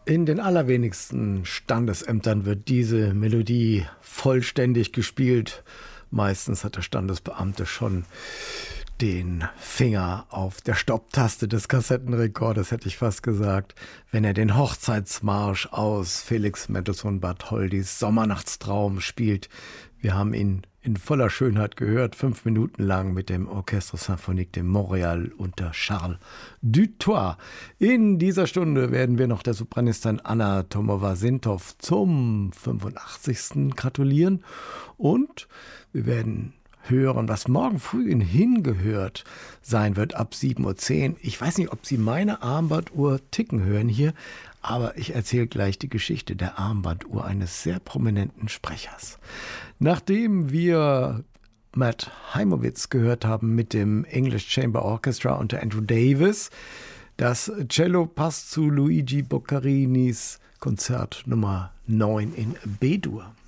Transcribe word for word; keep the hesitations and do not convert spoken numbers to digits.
In den allerwenigsten Standesämtern wird diese Melodie vollständig gespielt. Meistens hat der Standesbeamte schon den Finger auf der Stopptaste des Kassettenrekorders, hätte ich fast gesagt, wenn er den Hochzeitsmarsch aus Felix Mendelssohn Bartholdys Sommernachtstraum spielt. Wir haben ihn in voller Schönheit gehört, fünf Minuten lang mit dem Orchestre Symphonique de Montréal unter Charles Dutoit. In dieser Stunde werden wir noch der Sopranistin Anna Tomova-Sintow zum fünfundachtzigsten gratulieren und wir werden hören, was morgen früh in Hingehört sein wird, ab sieben Uhr zehn. Ich weiß nicht, ob Sie meine Armbanduhr ticken hören hier, aber ich erzähle gleich die Geschichte der Armbanduhr eines sehr prominenten Sprechers. Nachdem wir Matt Heimowitz gehört haben mit dem English Chamber Orchestra unter Andrew Davis, das Cello passt zu Luigi Boccarinis Konzert Nummer neun in B-Dur.